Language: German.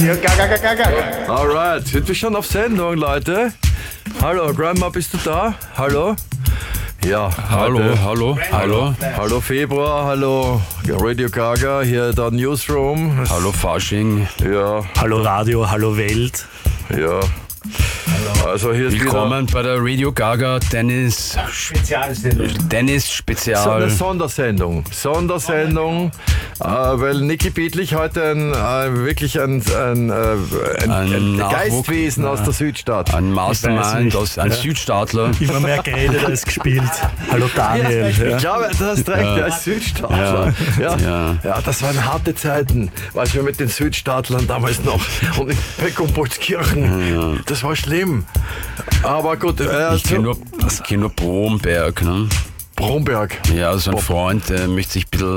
Radio Gaga. Alright, sind wir schon auf Sendung, Leute? Hallo, Grandma, bist du da? Hallo? Ja, hallo Februar, hallo Radio Gaga, hier der Newsroom. Hallo Fasching. Ja, Hallo Radio, hallo Welt. ja. Also hier ist Willkommen bei der Radio Gaga Tennis Spezial. so eine Sondersendung, weil Niki Biedlich heute wirklich ein Geistwesen aus der Südstadt. Ein Mastermind, ein Südstaatler. Immer mehr geredet als gespielt. Hallo Daniel. Ich glaube, du hast recht, er ist Südstaatler. Ja, das waren harte Zeiten, was wir mit den Südstaatlern damals noch und in Beck-und-Bolzkirchen, das war schlimm. Aber gut, Ich kenne nur Bromberg. Ne? Bromberg. Ja, so ein Freund, der möchte sich ein bisschen